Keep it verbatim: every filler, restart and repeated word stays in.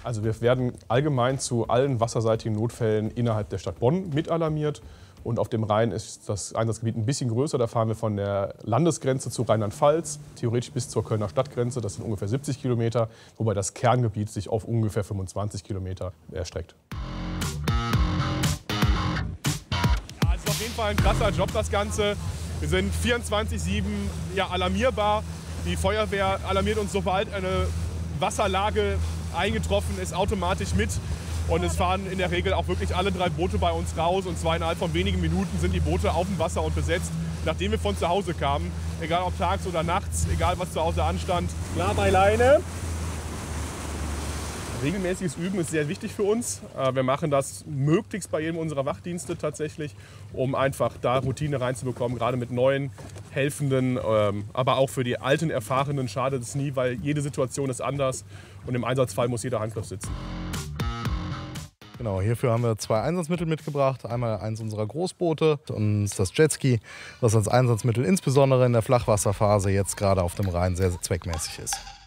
Also wir werden allgemein zu allen wasserseitigen Notfällen innerhalb der Stadt Bonn mit alarmiert. Und auf dem Rhein ist das Einsatzgebiet ein bisschen größer. Da fahren wir von der Landesgrenze zu Rheinland-Pfalz, theoretisch bis zur Kölner Stadtgrenze. Das sind ungefähr siebzig Kilometer, wobei das Kerngebiet sich auf ungefähr fünfundzwanzig Kilometer erstreckt. Ja, es ist auf jeden Fall ein krasser Job, das Ganze. Wir sind vierundzwanzig sieben ja, alarmierbar. Die Feuerwehr alarmiert uns, sobald eine Wasserlage eingetroffen ist, automatisch mit. Und es fahren in der Regel auch wirklich alle drei Boote bei uns raus. Und zwar innerhalb von wenigen Minuten sind die Boote auf dem Wasser und besetzt, nachdem wir von zu Hause kamen. Egal ob tags oder nachts, egal was zu Hause anstand. Klar bei Leine. Regelmäßiges Üben ist sehr wichtig für uns. Wir machen das möglichst bei jedem unserer Wachdienste tatsächlich, um einfach da Routine reinzubekommen, gerade mit neuen Helfenden. Aber auch für die alten Erfahrenen schadet es nie, weil jede Situation ist anders und im Einsatzfall muss jeder Handgriff sitzen. Genau, hierfür haben wir zwei Einsatzmittel mitgebracht. Einmal eins unserer Großboote und das Jetski, das als Einsatzmittel insbesondere in der Flachwasserphase jetzt gerade auf dem Rhein sehr, sehr zweckmäßig ist.